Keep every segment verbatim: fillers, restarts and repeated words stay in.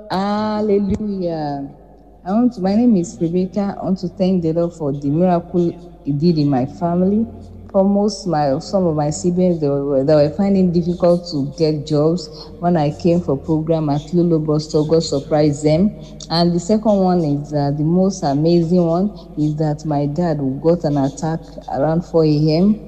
Hallelujah. I want to, my name is Rebecca. I want to thank the Lord for the miracle He did in my family. For most my some of my siblings, they were, they were finding it difficult to get jobs. When I came for program at Lulu Boston, God surprised them. And the second one is uh, the most amazing one is that my dad got an attack around four a.m.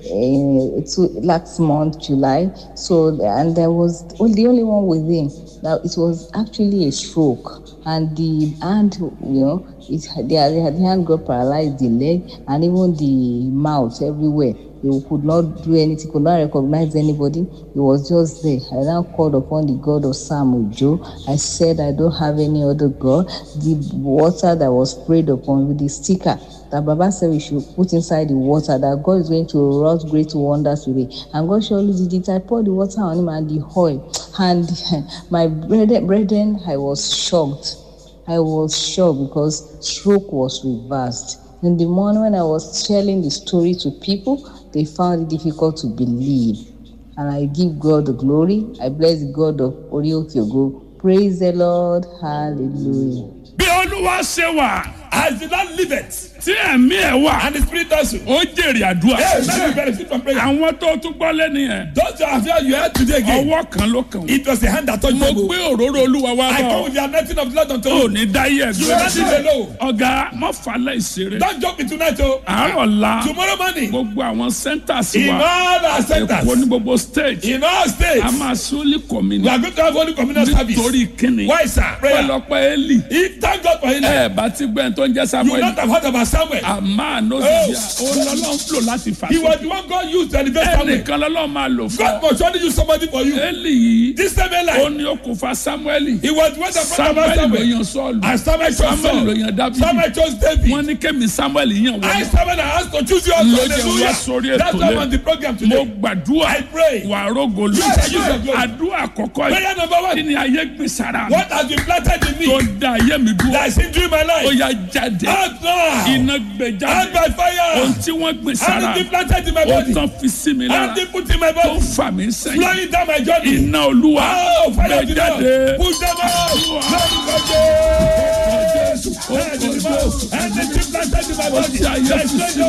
Uh, two, last month, July. So, and there was well, the only one with him. Now it was actually a stroke, and the hand, you know, it the, the hand got paralyzed, the leg, and even the mouth everywhere. He could not do anything, could not recognize anybody. He was just there. I now called upon the God of Sam Ojo. I said, I don't have any other God. The water that was sprayed upon with the sticker that Baba said we should put inside the water, that God is going to wrought great wonders with it. And God surely did it. I poured the water on him and the oil. And my brethren, brethren, I was shocked. I was shocked because stroke was reversed. In the morning when I was telling the story to people, they found it difficult to believe. And I give God the glory. I bless the God of Orioke Ogo. Praise the Lord. Hallelujah. Bí Olúwa ṣe wà, as the Lord liveth, tí ẹ̀mí ẹ̀ wà, and the Spirit also. ó jèrè àdúrà. Yes, let me benefit from prayer. Àwọn tó tún gbọ́ lẹ́nu yẹn, Those who have heard you heard today again, ọwọ́ kan ló kàn wọ́n. it was the hand that touched Mo them. gbé òróró Olúwa wá I bá come ọ. with the anointing of the Lord unto Ó you. ní dáyé You will not ẹ̀gbẹ́. live alone. Ọ̀gá má falẹ̀ ìṣeré. Don't joke me tonight, oh. Àárọ̀ la Tomorrow morning, gbogbo àwọn centers in wa. all our Èkó ní centers, gbogbo stage. in all states, A máa sólì we community. are going to have only communal service. Nítorí kíni. Why, sir? Prayer. Pẹ̀lọpẹ̀ Élì. If thank God for him, Ẹ bá ti gbẹ́ tó ń jẹ́ you will Samuel. not have heard about Samuel. Àmà ló ti di à. Ó lọ́lọ́ ń flò láti fà He sí. was the one God used to elevate Samuel. Ẹnìkan lọ́lọ́ máa lò fún God ọ. must surely use somebody for you. Élì yìí. This same Ó Eli, ní okùnfà Samuel. he was the one that brought Samuel about ló Samuel. yan Sọ́ọ̀lù. And Samuel chose Samuel ló Saul. yan Dábìdì. Samuel chose David. Wọ́n ní kémi Samuel yàn I, wọlé. Samuel, I asked to choose you also. Ló jẹ́ wá sórí Hallelujah. ètò That's why I'm lé. on the program Mo today. gbàdúrà I pray. wà rógolo. Yes, use your glory. Àdúrà àkọ́kọ́ yìí. Prayer number Kí one. ni ayé gbé sára mi? What has been planted in Tó me da ayé mi dúró. that is hindering my Ó life? yá jáde. Out now. Iná gbé Out jáde. by fire. Ohun tí wọ́n gbé sára. Anything planted in my Ó body. tán fi sí mi lára. Anything put in my Tó body. fà mí sẹ́yìn. Flying down my journey. Iná Olúwa Oh, fire gbé of the jáde. Lord. Push them out. Lord, God, Jesus. Anything planted in my body. Ó ti ayé fi sí mi.